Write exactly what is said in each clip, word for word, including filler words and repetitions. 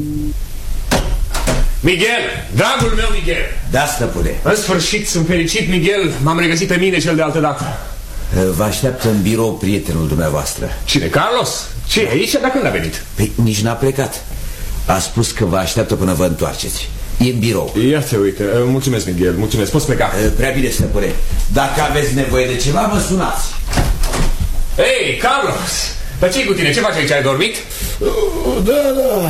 Miguel, dragul meu Miguel. Da, stăpâne. În sfârșit sunt fericit, Miguel. M-am regăsit pe mine cel de altă dată. Vă așteaptă în birou prietenul dumneavoastră. Cine, Carlos? Ce, aici? Dar când a venit? Păi nici n-a plecat. A spus că vă așteaptă până vă întoarceți. E în birou. Ia te uite, mulțumesc Miguel, mulțumesc, poți pleca. Prea bine, stăpâne. Dacă aveți nevoie de ceva, mă sunați. Ei, Carlos, dar ce-i cu tine? Ce faci aici? Ai dormit? Da, da.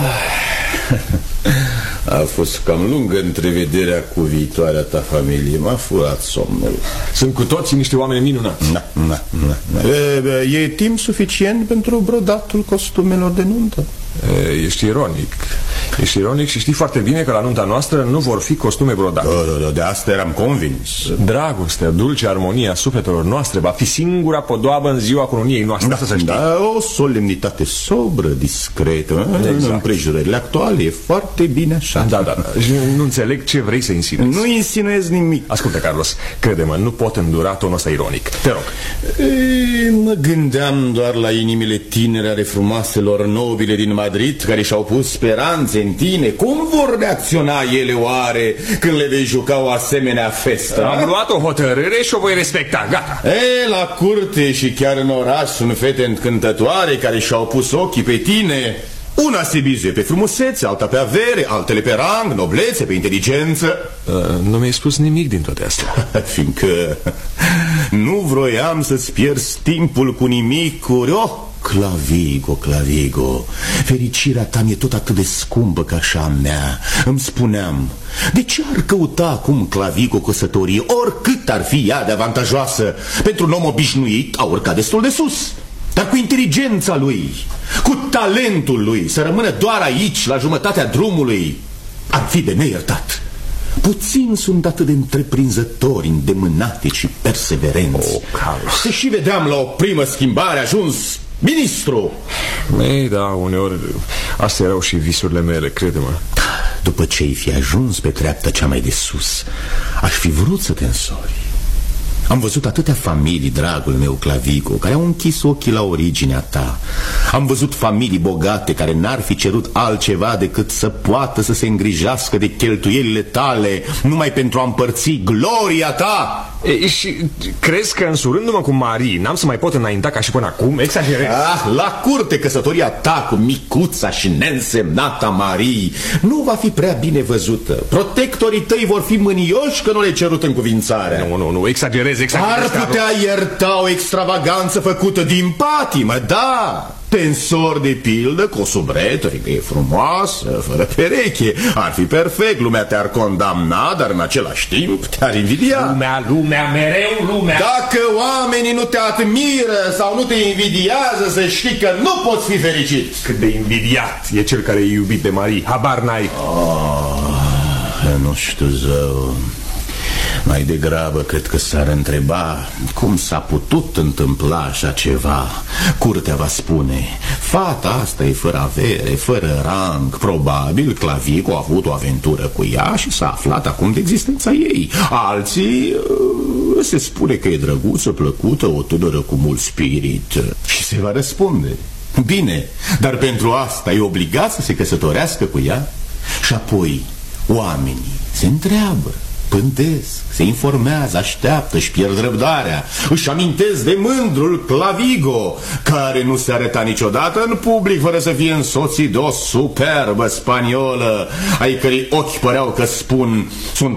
A fost cam lungă întrevederea cu viitoarea ta familie. M-a furat somnul. Sunt cu toții niște oameni minunați. Na, na, na, na. E, e timp suficient pentru brodatul costumelor de nuntă? E, ești ironic. Ești ironic și știi foarte bine că la nunta noastră nu vor fi costume brodate. Da, da, da, de asta eram convins. Dragostea, dulce armonia sufletelor noastre va fi singura podoabă în ziua cununiei noastre. Da, să știi. Da, o solemnitate sobră, discretă. Exact. În împrejurările actuale e foarte bine așa. Da, da, da. Nu înțeleg ce vrei să insinuezi. Nu insinuez nimic. Ascultă, Carlos, crede-mă, nu pot îndura tonul ăsta ironic. Te rog. E, mă gândeam doar la inimile tinere ale frumoaselor nobile din Madrid, care și-au pus speranțe în tine. Cum vor reacționa ele oare când le vei juca o asemenea festă? Am luat o hotărâre și o voi respecta, gata. E, la curte și chiar în oraș sunt fete încântătoare care și-au pus ochii pe tine. Una se bizuie pe frumusețe, alta pe avere, altele pe rang, noblețe, pe inteligență. uh, Nu mi-ai spus nimic din toate astea. Fiindcă nu vroiam să-ți pierzi timpul cu nimicuri. Oh, Clavigo, Clavigo, fericirea ta mi-e tot atât de scumpă ca așa a mea. Îmi spuneam, de ce ar căuta acum Clavigo căsătorie, oricât ar fi ea de avantajoasă? Pentru un om obișnuit a urcat destul de sus, dar cu inteligența lui, cu talentul lui, să rămână doar aici, la jumătatea drumului, ar fi de neiertat. Puțini sunt atât de întreprinzători, îndemânatici și perseverenți. Oh, Carlos. Se și vedeam la o primă schimbare ajuns ministru. Ei, da, uneori astea erau și visurile mele, crede-mă. După ce ai fi ajuns pe treapta cea mai de sus, aș fi vrut să te însori. Am văzut atâtea familii, dragul meu Clavigo, care au închis ochii la originea ta. Am văzut familii bogate care n-ar fi cerut altceva decât să poată să se îngrijească de cheltuielile tale numai pentru a împărți gloria ta. E, și crezi că însurându-mă cu Marie n-am să mai pot înainta ca și până acum? Exagerez. Ah, la curte căsătoria ta cu micuța și neînsemnata Marie nu va fi prea bine văzută. Protectorii tăi vor fi mânioși că nu le-ai cerut încuvințarea. Nu, nu, nu, exagerez, exagerez. Ar putea ierta o extravaganță făcută din patimă, da. Te însori de pildă cu o subretă, că e frumoasă, fără pereche. Ar fi perfect, lumea te-ar condamna, dar în același timp te-ar invidia. Lumea, lumea, mereu lumea. Dacă oamenii nu te admiră sau nu te invidiază, să știi că nu poți fi fericit. Cât de invidiat e cel care e iubit de Marie. Habar n-ai. Oh, nu știu, zău. Mai degrabă cred că s-ar întreba cum s-a putut întâmpla așa ceva. Curtea va spune, fata asta e fără avere, fără rang. Probabil Clavigo a avut o aventură cu ea și s-a aflat acum de existența ei. Alții se spune că e drăguță, plăcută, o tânără cu mult spirit. Și se va răspunde, bine, dar pentru asta e obligat să se căsătorească cu ea? Și apoi oamenii se întreabă, pândesc, se informează, așteaptă, își pierd răbdarea, își amintesc de mândrul Clavigo, care nu se arăta niciodată în public fără să fie însoțit de o superbă spaniolă, ai cărei ochi păreau că spun, sunt